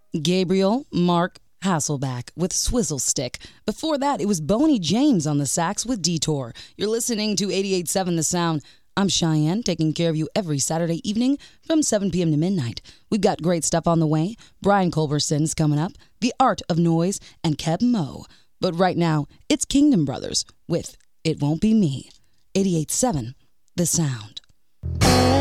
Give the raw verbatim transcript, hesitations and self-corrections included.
Gabriel Mark Hasselback with Swizzle Stick. Before that, it was Boney James on the sax with Detour. You're listening to eighty-eight point seven The Sound. I'm Cheyenne, taking care of you every Saturday evening from seven p.m. to midnight. We've got great stuff on the way. Brian Culberson's coming up, The Art of Noise, and Keb Mo. But right now, it's Kingdom Brothers with It Won't Be Me. eighty-eight point seven The Sound.